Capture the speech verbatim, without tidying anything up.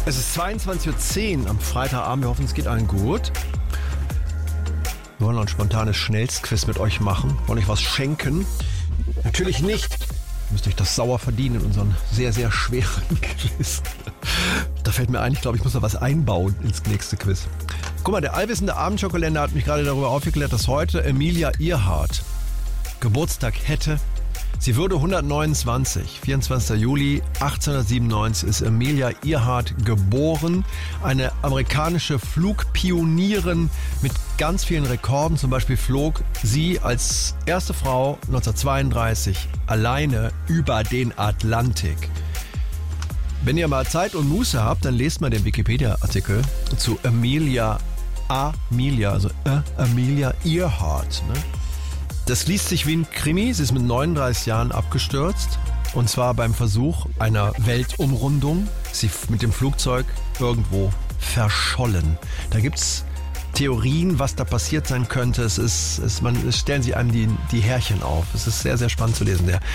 Es ist zweiundzwanzig Uhr zehn am Freitagabend. Wir hoffen, es geht allen gut. Wir wollen noch ein spontanes Schnellstquiz mit euch machen. Wollen euch was schenken? Natürlich nicht. Ihr müsst euch das sauer verdienen in unseren sehr, sehr schweren Quiz. Da fällt mir ein, ich glaube, ich muss da was einbauen ins nächste Quiz. Guck mal, der allwissende Abendschokolander hat mich gerade darüber aufgeklärt, dass heute Emilia Earhart Geburtstag hätte. Sie würde hundertneunundzwanzig, vierundzwanzigster Juli achtzehnhundertsiebenundneunzig ist Emilia Earhart geboren. Eine amerikanische Flugpionierin mit ganz vielen Rekorden. Zum Beispiel flog sie als erste Frau neunzehnhundertzweiunddreißig alleine über den Atlantik. Wenn ihr mal Zeit und Muße habt, dann lest mal den Wikipedia-Artikel zu Emilia, Amelia, also äh, Emilia Earhart, ne? Das liest sich wie ein Krimi. Sie ist mit neununddreißig Jahren abgestürzt. Und zwar beim Versuch einer Weltumrundung. Sie mit dem Flugzeug irgendwo verschollen. Da gibt es Theorien, was da passiert sein könnte. Es ist, es, man, es stellen sie einem die, die Härchen auf. Es ist sehr, sehr spannend zu lesen. Der